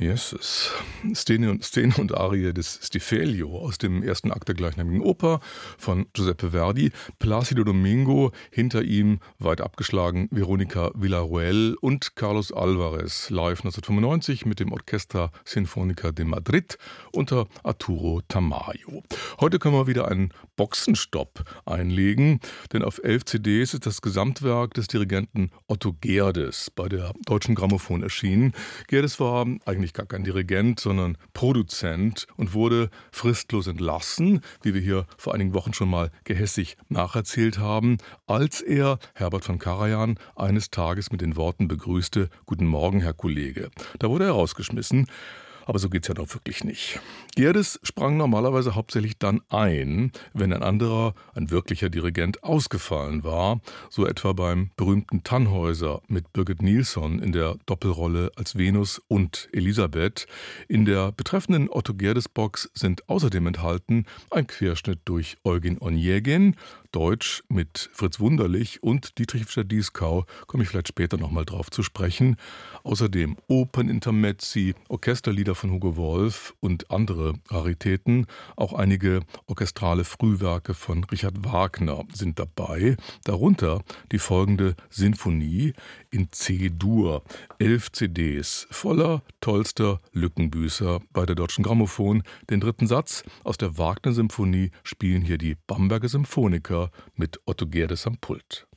Yeses. Szene und Arie des Stiffelio aus dem ersten Akt der gleichnamigen Oper von Giuseppe Verdi. Plácido Domingo, hinter ihm weit abgeschlagen Verónica Villarroel und Carlos Alvarez, live 1995 mit dem Orchestra Sinfónica de Madrid unter Arturo Tamayo. Heute können wir wieder einen Boxenstopp einlegen, denn auf 11 CDs ist das Gesamtwerk des Dirigenten Otto Gerdes bei der Deutschen Grammophon erschienen. Gerdes war eigentlich gar kein Dirigent, sondern Produzent und wurde fristlos entlassen, wie wir hier vor einigen Wochen schon mal gehässig nacherzählt haben, als er Herbert von Karajan eines Tages mit den Worten begrüßte: Guten Morgen, Herr Kollege. Da wurde er rausgeschmissen. Aber so geht's ja doch wirklich nicht. Gerdes sprang normalerweise hauptsächlich dann ein, wenn ein anderer, ein wirklicher Dirigent, ausgefallen war. So etwa beim berühmten Tannhäuser mit Birgit Nilsson in der Doppelrolle als Venus und Elisabeth. In der betreffenden Otto-Gerdes-Box sind außerdem enthalten ein Querschnitt durch Eugen Onegin, Deutsch mit Fritz Wunderlich und Dietrich Fischer-Dieskau, komme ich vielleicht später nochmal drauf zu sprechen. Außerdem Opernintermezzi, Orchesterlieder von Hugo Wolf und andere Raritäten. Auch einige orchestrale Frühwerke von Richard Wagner sind dabei. Darunter die folgende Sinfonie in C-Dur. 11 CDs voller tollster Lückenbüßer bei der Deutschen Grammophon. Den dritten Satz aus der Wagner-Symphonie spielen hier die Bamberger Symphoniker mit Otto Gerdes am Pult.